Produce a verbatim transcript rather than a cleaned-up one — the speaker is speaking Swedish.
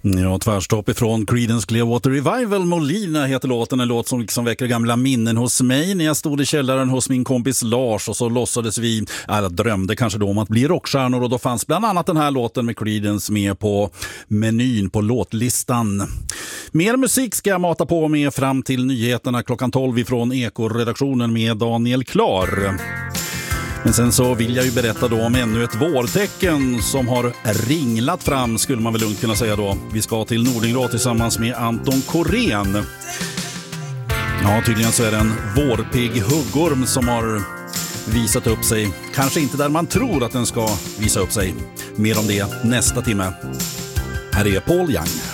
Ja, tvärstopp ifrån Creedence Clearwater Revival. Molina heter låten, en låt som liksom väcker gamla minnen hos mig när jag stod i källaren hos min kompis Lars och så låtsades vi, alla drömde kanske då om att bli rockstjärnor, och då fanns bland annat den här låten med Creedence med på menyn på låtlistan. Mer musik ska jag mata på med fram till nyheterna klockan tolv ifrån Eko-redaktionen med Daniel Klar. Men sen så vill jag ju berätta då om ännu ett vårtecken som har ringlat fram, skulle man väl lugnt kunna säga då. Vi ska till Nordingrå tillsammans med Anton Korén. Ja, tydligen så är det en vårpigg huggorm som har visat upp sig. Kanske inte där man tror att den ska visa upp sig. Mer om det nästa timme. Här är Paul Young.